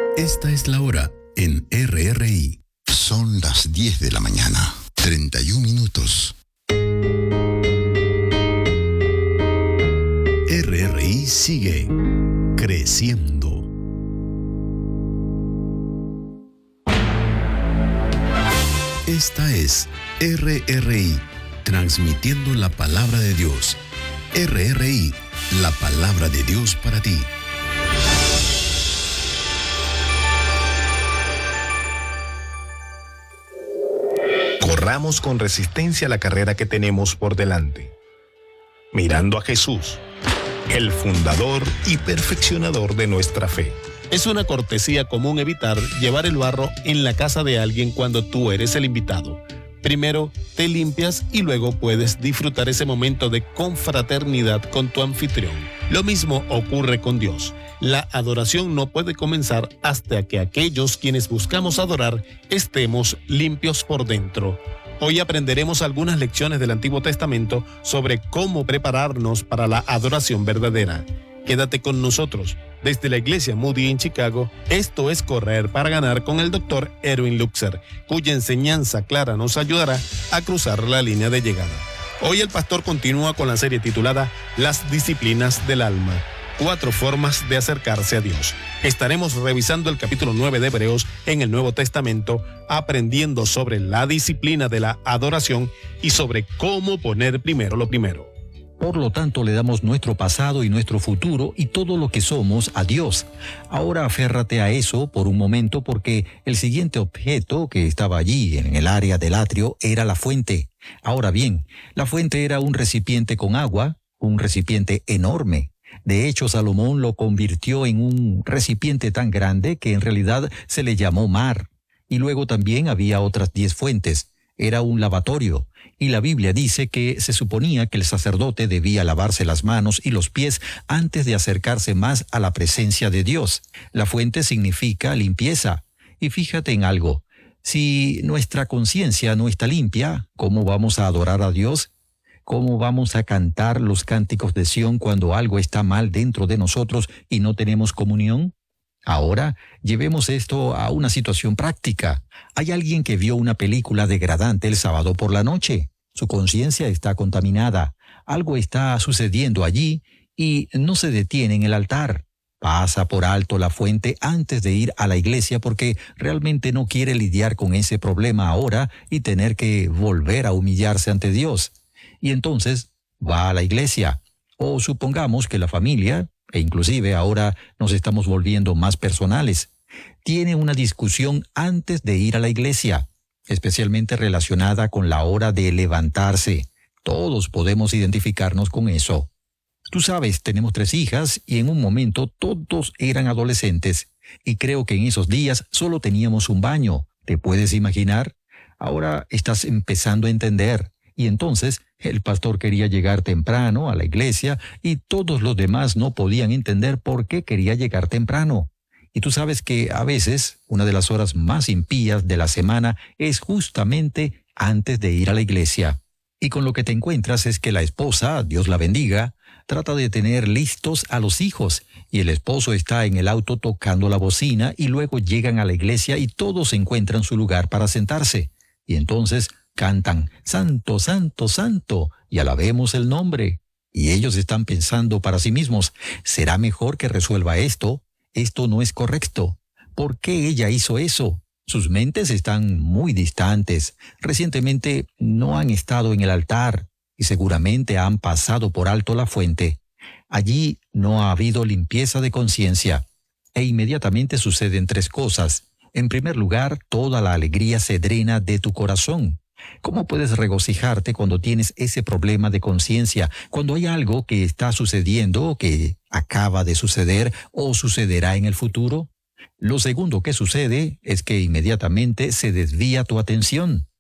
Esta es la hora en RRI. Son las 10 de la mañana, 31 minutos. RRI sigue creciendo. Esta es RRI, transmitiendo la palabra de Dios. RRI, la palabra de Dios para ti. Corramos con resistencia la carrera que tenemos por delante, mirando a Jesús, el fundador y perfeccionador de nuestra fe. Es una cortesía común evitar llevar el barro en la casa de alguien cuando tú eres el invitado. Primero te limpias y luego puedes disfrutar ese momento de confraternidad con tu anfitrión. Lo mismo ocurre con Dios. La adoración no puede comenzar hasta que aquellos quienes buscamos adorar estemos limpios por dentro. Hoy aprenderemos algunas lecciones del Antiguo Testamento sobre cómo prepararnos para la adoración verdadera. Quédate con nosotros. Desde la Iglesia Moody en Chicago, esto es Correr para Ganar con el Dr. Erwin Luxer, cuya enseñanza clara nos ayudará a cruzar la línea de llegada. Hoy el pastor continúa con la serie titulada Las disciplinas del alma. 4 formas de acercarse a Dios. Estaremos revisando el capítulo 9 de Hebreos en el Nuevo Testamento, aprendiendo sobre la disciplina de la adoración y sobre cómo poner primero lo primero. Por lo tanto, le damos nuestro pasado y nuestro futuro y todo lo que somos a Dios. Ahora aférrate a eso por un momento, porque el siguiente objeto que estaba allí en el área del atrio era la fuente. Ahora bien, la fuente era un recipiente con agua, un recipiente enorme. De hecho, Salomón lo convirtió en un recipiente tan grande que en realidad se le llamó mar. Y luego también había otras 10 fuentes. Era un lavatorio. Y la Biblia dice que se suponía que el sacerdote debía lavarse las manos y los pies antes de acercarse más a la presencia de Dios. La fuente significa limpieza. Y fíjate en algo. Si nuestra conciencia no está limpia, ¿cómo vamos a adorar a Dios? ¿Cómo vamos a cantar los cánticos de Sión cuando algo está mal dentro de nosotros y no tenemos comunión? Ahora, llevemos esto a una situación práctica. Hay alguien que vio una película degradante el sábado por la noche. Su conciencia está contaminada. Algo está sucediendo allí y no se detiene en el altar. Pasa por alto la fuente antes de ir a la iglesia porque realmente no quiere lidiar con ese problema ahora y tener que volver a humillarse ante Dios. Y entonces va a la iglesia. O supongamos que la familia, e inclusive ahora nos estamos volviendo más personales, tiene una discusión antes de ir a la iglesia, especialmente relacionada con la hora de levantarse. Todos podemos identificarnos con eso. Tú sabes, tenemos 3 hijas y en un momento todos eran adolescentes. Y creo que en esos días solo teníamos un baño. ¿Te puedes imaginar? Ahora estás empezando a entender. Y entonces el pastor quería llegar temprano a la iglesia y todos los demás no podían entender por qué quería llegar temprano. Y tú sabes que a veces una de las horas más impías de la semana es justamente antes de ir a la iglesia. Y con lo que te encuentras es que la esposa, Dios la bendiga, trata de tener listos a los hijos y el esposo está en el auto tocando la bocina y luego llegan a la iglesia y todos encuentran su lugar para sentarse. Y entonces cantan, Santo, Santo, Santo, y alabemos el nombre. Y ellos están pensando para sí mismos, ¿será mejor que resuelva esto? Esto no es correcto. ¿Por qué ella hizo eso? Sus mentes están muy distantes. Recientemente no han estado en el altar y seguramente han pasado por alto la fuente. Allí no ha habido limpieza de conciencia. E inmediatamente suceden 3 cosas. En primer lugar, toda la alegría se drena de tu corazón. ¿Cómo puedes regocijarte cuando tienes ese problema de conciencia, cuando hay algo que está sucediendo, que acaba de suceder o sucederá en el futuro? Lo segundo que sucede es que inmediatamente se desvía tu atención.